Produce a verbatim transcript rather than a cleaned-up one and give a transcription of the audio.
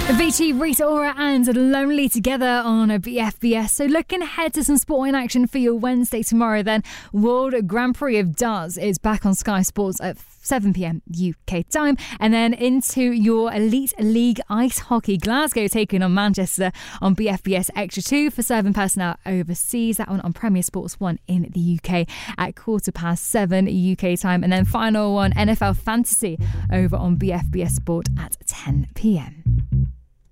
Avicii, Rita Ora and Lonely together on B F B S. So looking ahead to some sporting action for your Wednesday tomorrow then. World Grand Prix of Darts is back on Sky Sports at seven p.m. U K time. And then into your Elite League Ice Hockey. Glasgow taking on Manchester on B F B S Extra two for serving personnel overseas. That one on Premier Sports one in the U K at quarter past seven U K time. And then final one, N F L Fantasy over on B F B S Sport at ten p.m.